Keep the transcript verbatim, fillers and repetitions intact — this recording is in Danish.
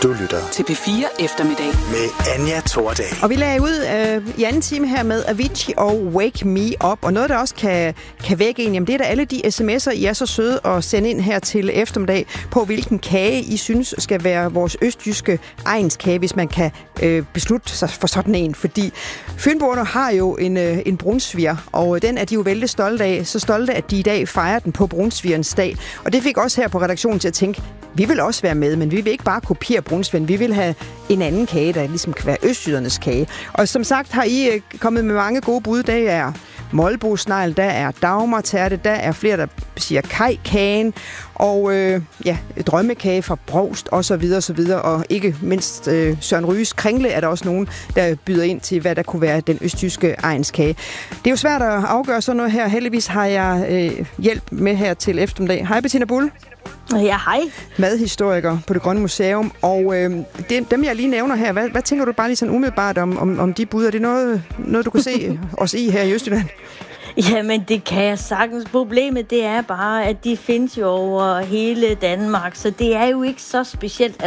Du lytter til P fire Eftermiddag med Anja Thordal. Og vi lagde ud øh, i anden time her med Avicii og Wake Me Up. Og noget, der også kan, kan vække en, jamen det er da alle de sms'er, I er så søde at sende ind her til eftermiddag på, hvilken kage I synes skal være vores østjyske egenskage, hvis man kan øh, beslutte sig for sådan en. Fordi fynboerne har jo en, øh, en brunsviger, og den er de jo vældig stolte af. Så stolte, at de i dag fejrer den på brunsvigerens dag. Og det fik også her på redaktionen til at tænke, vi vil også være med, men vi vil ikke bare kopiere brunsvigen. Vi vil have en anden kage, der ligesom kan være østjydernes kage. Og som sagt har I øh, kommet med mange gode bud. Der er Molbosnegl, der er Dagmartærte, der er flere, der siger kajkagen, og øh, ja, drømmekage fra Brovst, og så videre, og så videre. Og ikke mindst øh, Søren Ryges kringle er der også nogen, der byder ind til, hvad der kunne være den østjyske egenskage. Det er jo svært at afgøre sådan noget her. Heldigvis har jeg øh, hjælp med her til eftermiddag. Hej Bettina Bull. Ja, hej. Madhistoriker på Det Grønne Museum. Og øh, det, dem, jeg lige nævner her, hvad, hvad tænker du bare lige sådan umiddelbart om, om, om de bud? Er det noget, noget du kan se os i her i Østjylland? Jamen, det kan jeg sagtens. Problemet, det er bare, at de findes jo over hele Danmark, så det er jo ikke så specielt.